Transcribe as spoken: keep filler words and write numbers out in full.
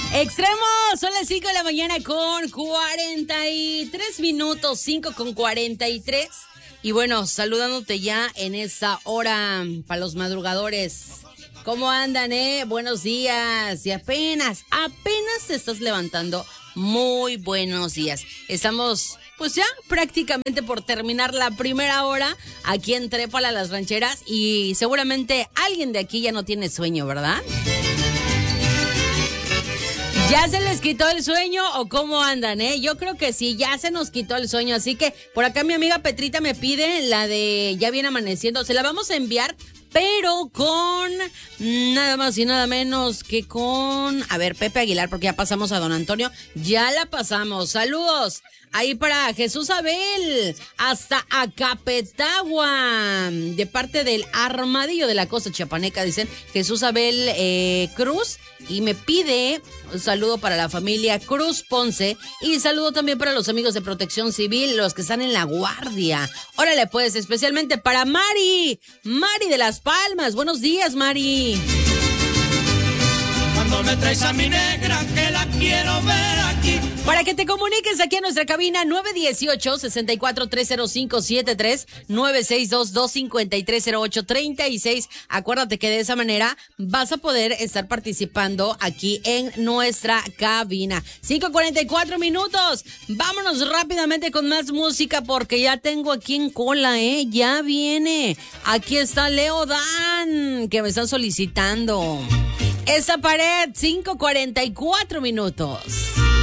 Extremos, son las cinco de la mañana con cuarenta y tres minutos, cinco con cuarenta y tres. Y bueno, saludándote ya en esta hora para los madrugadores. ¿Cómo andan, eh? Buenos días. Y apenas, apenas te estás levantando. Muy buenos días. Estamos, pues ya prácticamente por terminar la primera hora aquí en Trépala Las Rancheras. Y seguramente alguien de aquí ya no tiene sueño, ¿verdad? ¿Ya se les quitó el sueño o cómo andan, eh? Yo creo que sí, ya se nos quitó el sueño. Así que por acá mi amiga Petrita me pide la de Ya Viene Amaneciendo. Se la vamos a enviar, pero con nada más y nada menos que con... A ver, Pepe Aguilar, porque ya pasamos a Don Antonio. Ya la pasamos. Saludos. Ahí para Jesús Abel, hasta Acapetagua, de parte del Armadillo de la Costa Chiapaneca, dicen Jesús Abel eh, Cruz, y me pide un saludo para la familia Cruz Ponce, y saludo también para los amigos de Protección Civil, los que están en la guardia. Órale pues, especialmente para Mari, Mari de Las Palmas. Buenos días, Mari. Cuando me traes a mi negra, que la quiero ver aquí. Para que te comuniques aquí a nuestra cabina nueve uno ocho, seis cuatro tres cero cinco siete tres, nueve seis dos dos cinco tres cero ocho tres seis. Acuérdate que de esa manera vas a poder estar participando aquí en nuestra cabina. cinco cuarenta y cuatro minutos. Vámonos rápidamente con más música porque ya tengo aquí en cola, ¿eh? Ya viene. Aquí está Leo Dan, que me están solicitando. Esa pared, cinco cuarenta y cuatro minutos.